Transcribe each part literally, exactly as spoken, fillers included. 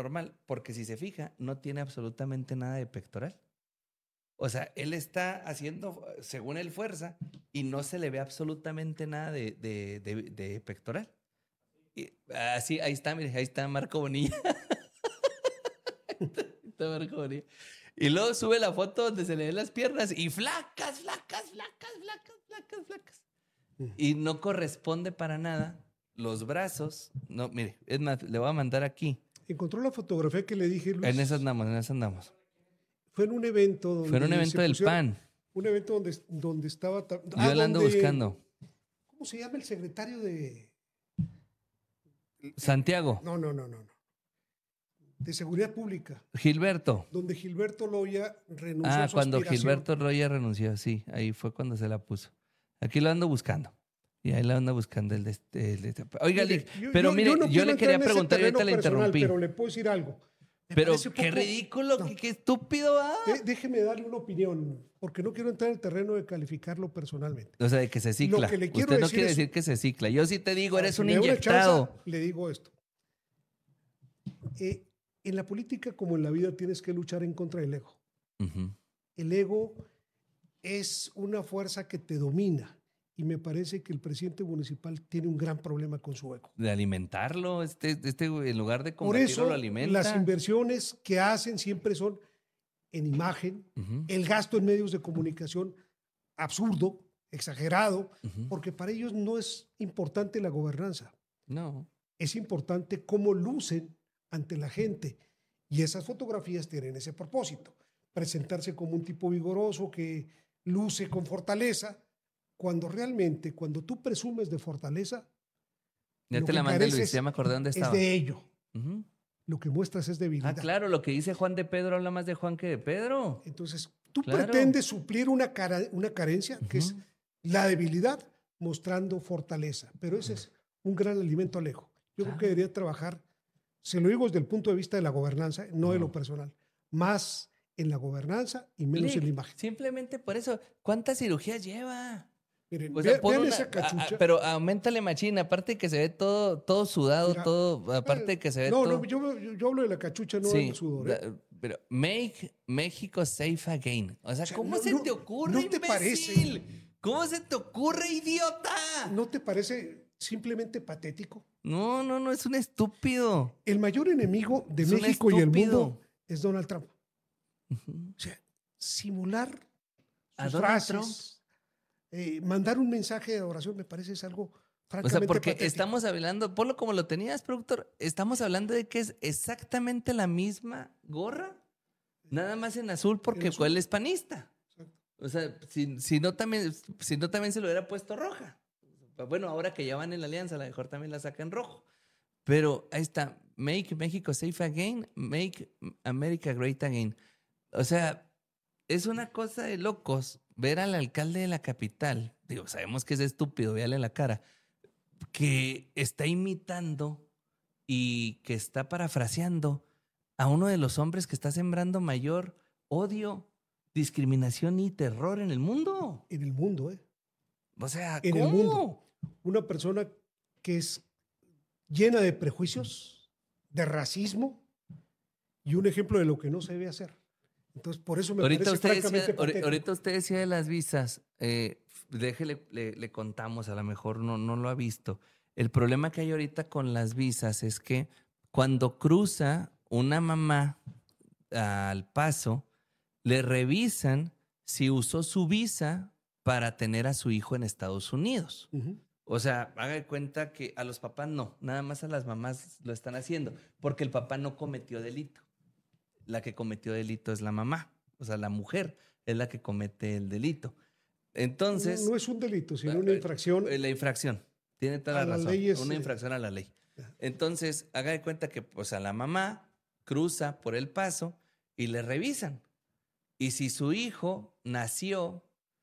normal, porque si se fija, no tiene absolutamente nada de pectoral. O sea, él está haciendo, según él, fuerza y no se le ve absolutamente nada de, de, de, de pectoral. Y, así, ahí está, mire, ahí está Marco Bonilla. Está Marco Bonilla. Y luego sube la foto donde se le ven las piernas y flacas, flacas, flacas, flacas, flacas, flacas. Y no corresponde para nada los brazos. No, mire, es más, le voy a mandar aquí. Encontró la fotografía que le dije, Luis. En esas andamos, en esas andamos. Fue en un evento donde... Fue en un evento del P A N. Un evento donde, donde estaba... Yo ah, la ando donde, buscando. ¿Cómo se llama el secretario de...? Santiago. No, no, no, no. no. De Seguridad Pública. Gilberto. Donde Gilberto Loya renunció ah, a su cuando aspiración. Gilberto Loya renunció, sí. Ahí fue cuando se la puso. Aquí lo ando buscando. Y ahí la ando buscando el de este. El de este. Oiga, mire, yo, pero yo, mire, yo, no yo le quería preguntar y ahorita le interrumpí. Pero le puedo decir algo. Me pero qué poco, ridículo, no, qué, qué estúpido. ¿Ah? De, déjeme darle una opinión, porque no quiero entrar en el terreno de calificarlo personalmente. O sea, de que se cicla. Lo que le quiero Usted no decir quiere es, decir que se cicla. Yo sí te digo, eres si un inyectado. Chance, le digo esto. Eh, en la política, como en la vida, tienes que luchar en contra del ego. Uh-huh. El ego es una fuerza que te domina. Y me parece que el presidente municipal tiene un gran problema con su ego. De alimentarlo, este, este en lugar de combatirlo, Por eso, lo alimenta. Las inversiones que hacen siempre son en imagen, uh-huh. el gasto en medios de comunicación absurdo, exagerado, uh-huh. porque para ellos no es importante la gobernanza. No. Es importante cómo lucen ante la gente. Y esas fotografías tienen ese propósito. Presentarse como un tipo vigoroso que luce con fortaleza, cuando realmente, cuando tú presumes de fortaleza, ya te la mandé, Luis, ya me acordé dónde estaba. Es de ello. Uh-huh. Lo que muestras es debilidad. Ah, claro, lo que dice Juan de Pedro habla más de Juan que de Pedro. Entonces, tú claro. pretendes suplir una, cara, una carencia, uh-huh. que es la debilidad, mostrando fortaleza. Pero ese uh-huh. es un gran alimento al ego. Yo claro. creo que debería trabajar, se lo digo desde el punto de vista de la gobernanza, no uh-huh. de lo personal, más en la gobernanza y menos Lick, en la imagen. Simplemente por eso, ¿cuántas cirugías lleva? Miren, o sea, ve, vean una, esa cachucha. A, pero aumentale machina, aparte de que se ve todo, todo sudado, Mira, todo, aparte de que se ve no, todo... No, yo, yo hablo de la cachucha, no sí, del sudor. ¿eh? Pero make México safe again. O sea, o sea ¿cómo no, se no, te ocurre, no imbécil? Te parece, ¿Cómo se te ocurre, idiota? ¿No te parece simplemente patético? No, no, no, es un estúpido. El mayor enemigo de es México y el mundo es Donald Trump. Uh-huh. O sea, simular sus frases... Eh, mandar un mensaje de oración me parece es algo francamente o sea, porque patético. Estamos hablando, ponlo como lo tenías, productor, estamos hablando de que es exactamente la misma gorra, nada más en azul porque él es panista. Exacto. O sea, si, si, no también, si no también se lo hubiera puesto roja. Bueno, ahora que ya van en la alianza, a lo mejor también la sacan rojo. Pero ahí está, make Mexico safe again, make America great again. O sea, es una cosa de locos ver al alcalde de la capital, digo, sabemos que es estúpido, véale la cara, que está imitando y que está parafraseando a uno de los hombres que está sembrando mayor odio, discriminación y terror en el mundo. En el mundo, ¿eh? O sea, en ¿cómo? el mundo. Una persona que es llena de prejuicios, de racismo y un ejemplo de lo que no se debe hacer. Entonces, por eso me ahorita parece usted francamente decía, patético. Ahorita usted decía de las visas, eh, déjele, le, le contamos, a lo mejor no, no lo ha visto. El problema que hay ahorita con las visas es que cuando cruza una mamá al Paso, le revisan si usó su visa para tener a su hijo en Estados Unidos. Uh-huh. O sea, haga de cuenta que a los papás no, nada más a las mamás lo están haciendo, porque el papá no cometió delito. La que cometió delito es la mamá, o sea, la mujer es la que comete el delito. Entonces... No, no es un delito, sino una infracción. La infracción, tiene toda la razón, es, una infracción a la ley. Entonces, haga de cuenta que pues, a la mamá cruza por el Paso y le revisan. Y si su hijo nació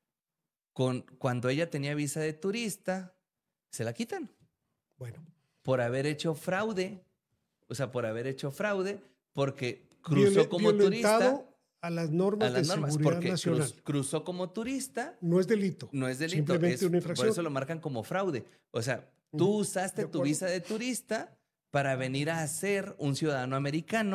con, cuando ella tenía visa de turista, se la quitan. Bueno. Por haber hecho fraude, o sea, por haber hecho fraude, porque... Cruzó como turista a las normas, a las de normas seguridad porque nacional. Cruz, cruzó como turista. No es delito. No es delito. Simplemente es, una infracción. Por eso lo marcan como fraude. O sea, tú usaste tu visa de turista para venir a ser un ciudadano americano